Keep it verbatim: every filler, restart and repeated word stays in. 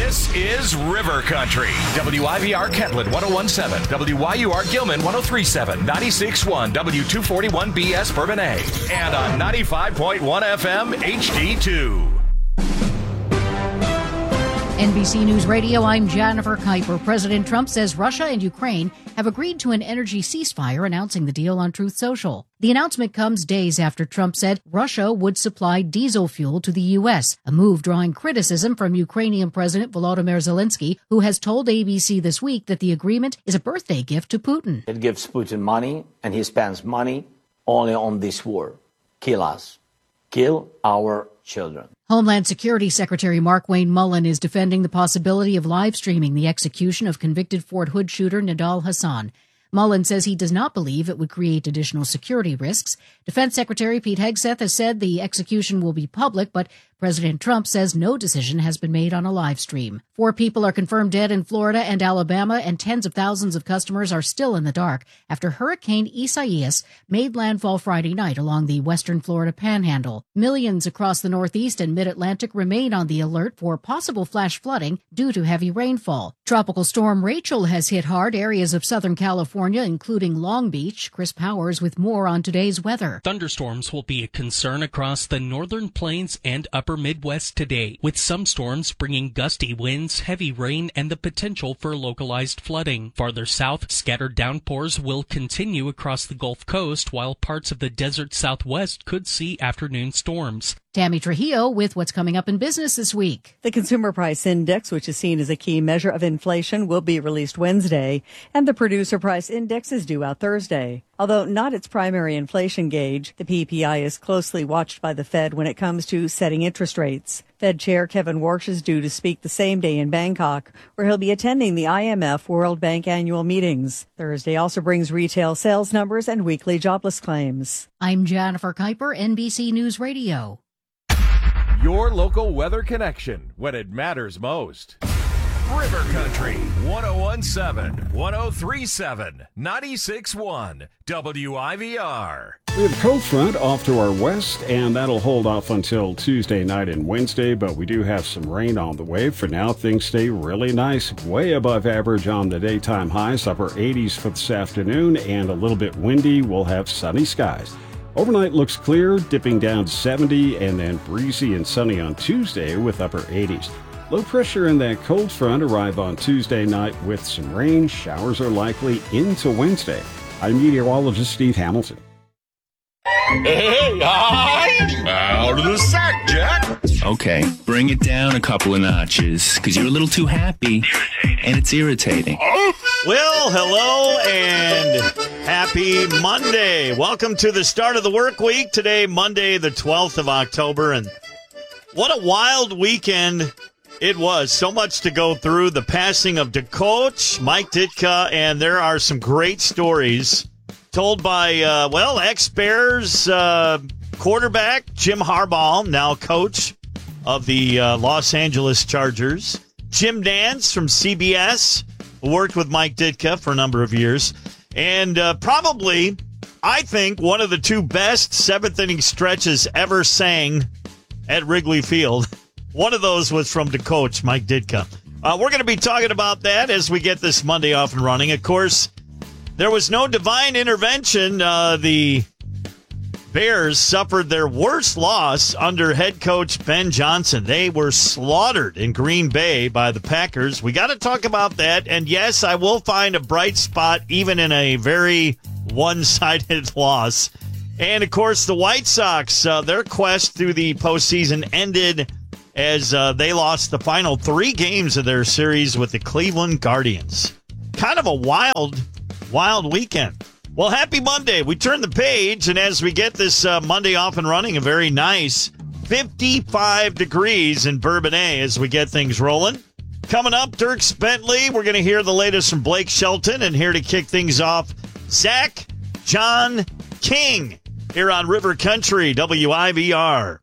This is River Country. W I V R Kentland one oh one point seven, W Y U R Gilman one oh three point seven, ninety-six point one W two forty-one B S Bourbonnais, and on ninety-five point one F M H D two. N B C News Radio, I'm Jennifer Kuiper. President Trump says Russia and Ukraine have agreed to an energy ceasefire, announcing the deal on Truth Social. The announcement comes days after Trump said Russia would supply diesel fuel to the U S, a move drawing criticism from Ukrainian President Volodymyr Zelensky, who has told A B C this week that the agreement is a birthday gift to Putin. It gives Putin money, and he spends money only on this war. Kill us. Kill our children. Homeland Security Secretary Markwayne Mullin is defending the possibility of live streaming the execution of convicted Fort Hood shooter Nidal Hasan. Mullin says he does not believe it would create additional security risks. Defense Secretary Pete Hegseth has said the execution will be public, but President Trump says no decision has been made on a live stream. Four people are confirmed dead in Florida and Alabama, and tens of thousands of customers are still in the dark after Hurricane Isaias made landfall Friday night along the western Florida panhandle. Millions across the Northeast and Mid-Atlantic remain on the alert for possible flash flooding due to heavy rainfall. Tropical storm Rachel has hit hard areas of Southern California, including Long Beach. Chris Powers with more on today's weather. Thunderstorms will be a concern across the northern plains and upper Midwest today, with some storms bringing gusty winds, heavy rain, and the potential for localized flooding. Farther south, scattered downpours will continue across the Gulf Coast, while parts of the desert Southwest could see afternoon storms. Tammy Trujillo with what's coming up in business this week. The Consumer Price Index, which is seen as a key measure of inflation, will be released Wednesday, and the Producer Price Index is due out Thursday. Although not its primary inflation gauge, the P P I is closely watched by the Fed when it comes to setting interest rates. Fed Chair Kevin Warsh is due to speak the same day in Bangkok, where he'll be attending the I M F World Bank annual meetings. Thursday also brings retail sales numbers and weekly jobless claims. I'm Jennifer Kuiper, N B C News Radio. Your local weather connection when it matters most. River Country one oh one point seven, one oh three point seven, ninety-six point one W I V R. We have a cold front off to our west, and that'll hold off until Tuesday night and Wednesday, but we do have some rain on the way. For now, things stay really nice, way above average on the daytime highs, upper eighties for this afternoon, and a little bit windy. We'll have sunny skies. Overnight looks clear, dipping down to seventy, and then breezy and sunny on Tuesday with upper eighties. Low pressure and that cold front arrive on Tuesday night with some rain. Showers are likely into Wednesday. I'm meteorologist Steve Hamilton. Hey, hi! Out of the sack, Jack! Okay, bring it down a couple of notches, because you're a little too happy, and it's irritating. Well, hello, and happy Monday. Welcome to the start of the work week. Today, Monday, the twelfth of October, and what a wild weekend it was. So much to go through. The passing of the coach, Mike Ditka, and there are some great stories told by, uh, well, ex-Bears uh, quarterback Jim Harbaugh, now coach of the uh, Los Angeles Chargers. Jim Nantz from C B S, who worked with Mike Ditka for a number of years. And uh, probably, I think, one of the two best seventh-inning stretches ever sang at Wrigley Field. One of those was from the coach, Mike Ditka. Uh, we're going to be talking about that as we get this Monday off and running. Of course, there was no divine intervention. Uh, the Bears suffered their worst loss under head coach Ben Johnson. They were slaughtered in Green Bay by the Packers. We got to talk about that. And yes, I will find a bright spot even in a very one-sided loss. And, of course, the White Sox, uh, their quest through the postseason ended as uh, they lost the final three games of their series with the Cleveland Guardians. Kind of a wild, wild weekend. Well, happy Monday. We turn the page, and as we get this uh, Monday off and running, a very nice fifty-five degrees in Bourbonnais as we get things rolling. Coming up, Dierks Bentley. We're going to hear the latest from Blake Shelton, and here to kick things off, Zach John King here on River Country, W I V R.